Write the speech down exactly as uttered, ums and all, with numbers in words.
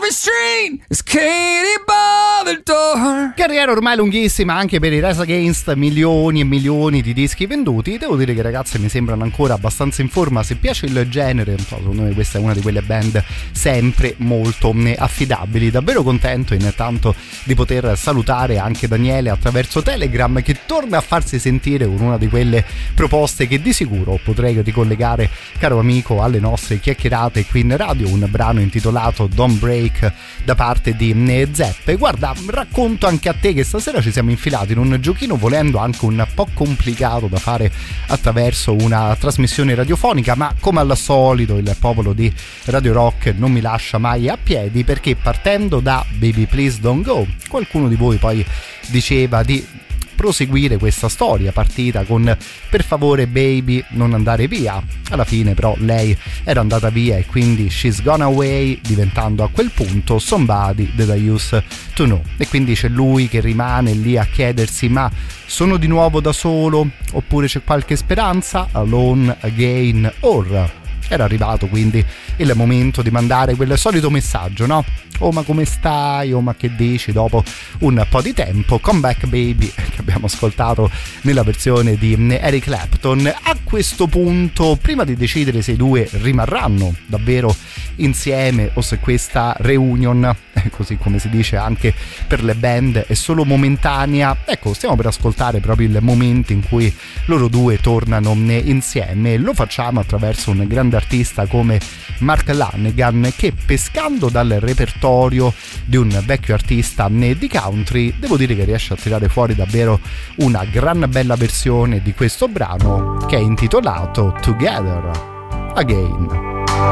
every street is Katie by the door. Carriera ormai lunghissima anche per i Rise Against, milioni e milioni di dischi venduti. Devo dire che ragazzi mi sembrano ancora abbastanza in forma. Se piace il genere, non so, secondo me questa è una di quelle band sempre molto affidabili. Davvero contento intanto di poter salutare anche Daniele attraverso Telegram, che torna a farsi sentire con una di quelle proposte che di sicuro potrei ricollegare, caro amico, alle nostre chiacchierate qui in radio. Un brano intitolato Don't Break da parte di Zeppe. Guarda, racconto anche a te che stasera ci siamo infilati in un giochino volendo anche un po' complicato da fare attraverso una trasmissione radiofonica, ma come al solito il popolo di Radio Rock non mi lascia mai a piedi, perché partendo da Baby Please Don't Go, qualcuno di voi poi diceva di proseguire questa storia partita con per favore baby non andare via. Alla fine però lei era andata via e quindi she's gone away, diventando a quel punto somebody that I used to know. E quindi c'è lui che rimane lì a chiedersi: ma sono di nuovo da solo oppure c'è qualche speranza? Alone again or... Era arrivato quindi il momento di mandare quel solito messaggio, no? Oh, ma come stai? Oh, ma che dici? Dopo un po' di tempo, Come Back Baby, che abbiamo ascoltato nella versione di Eric Clapton. A questo punto, prima di decidere se i due rimarranno davvero insieme o se questa reunion, così come si dice anche per le band, è solo momentanea, ecco, stiamo per ascoltare proprio il momento in cui loro due tornano insieme. Lo facciamo attraverso un grande artista come Mark Lanegan, che pescando dal repertorio di un vecchio artista di country, devo dire che riesce a tirare fuori davvero una gran bella versione di questo brano, che è intitolato Together Again.